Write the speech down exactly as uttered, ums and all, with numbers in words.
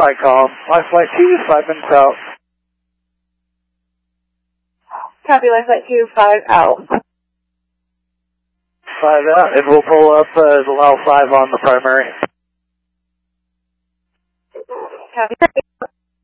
flight call. Line flight two, five minutes out. Copy, line flight two, five out. Five out, and we'll pull up uh, as allow five on the primary. Copy.